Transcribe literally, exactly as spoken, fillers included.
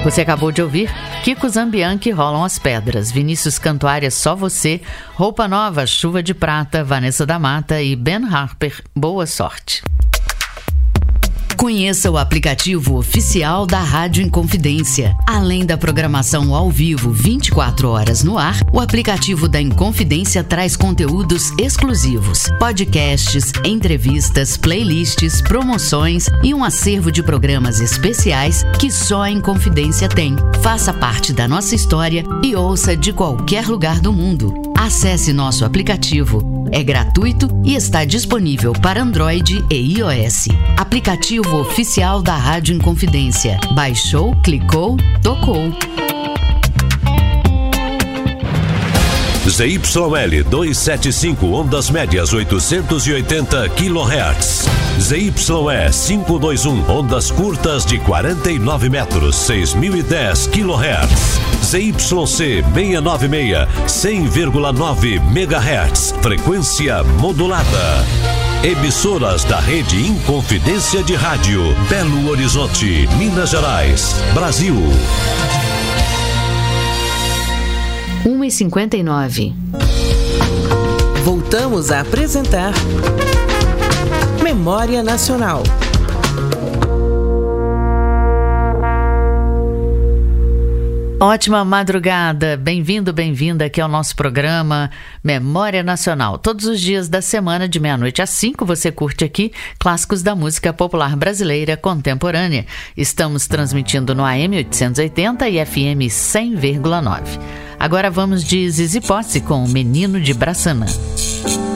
Você acabou de ouvir Kiko Zambian, Que Rolam as Pedras, Vinícius Cantuária, Só Você, Roupa Nova, Chuva de Prata, Vanessa da Mata e Ben Harper, Boa Sorte. Conheça o aplicativo oficial da Rádio Inconfidência. Além da programação ao vivo vinte e quatro horas no ar, o aplicativo da Inconfidência traz conteúdos exclusivos, podcasts, entrevistas, playlists, promoções e um acervo de programas especiais que só a Inconfidência tem. Faça parte da nossa história e ouça de qualquer lugar do mundo. Acesse nosso aplicativo. É gratuito e está disponível para Android e iOS. Aplicativo oficial da Rádio Inconfidência. Baixou, clicou, tocou. Z Y L duzentos e setenta e cinco, ondas médias oitocentos e oitenta quilohertz. Z Y E quinhentos e vinte e um, ondas curtas de quarenta e nove metros, seis mil e dez quilohertz. Z Y C seiscentos e noventa e seis, cem vírgula nove megahertz, frequência modulada. Emissoras da Rede Inconfidência de Rádio, Belo Horizonte, Minas Gerais, Brasil. uma e cinquenta e nove. Voltamos a apresentar Memória Nacional. Ótima madrugada, bem-vindo, bem-vinda aqui ao nosso programa Memória Nacional. Todos os dias da semana, de meia-noite às cinco, você curte aqui clássicos da música popular brasileira contemporânea. Estamos transmitindo no A M oitocentos e oitenta e F M cem vírgula nove. Agora vamos de Zizi Posse com o Menino de Braçanã.